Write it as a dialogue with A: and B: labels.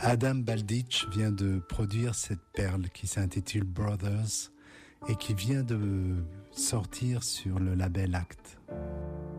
A: Adam Baldich vient de produire cette perle qui s'intitule Brothers et qui vient de sortir sur le label Act.